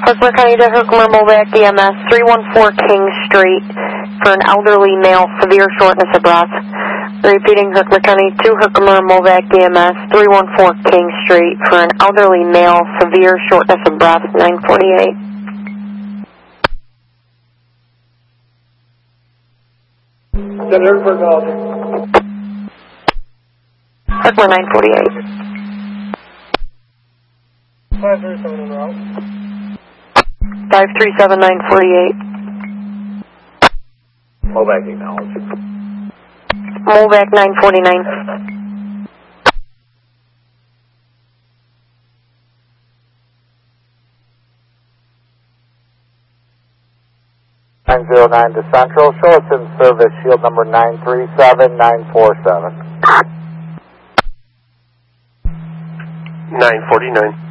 Herkimer County to Herkimer Movac EMS 314 King Street for an elderly male, severe shortness of breath. Repeating, Herkimer County to Herkimer Movac EMS 314 King Street for an elderly male, severe shortness of breath, 948. Senator Bergaldi. Herkimer 948. 537 en route. 537 948. Movac acknowledged. Movac 949. 909 to Central. Show us in service, shield number 937-947. 949.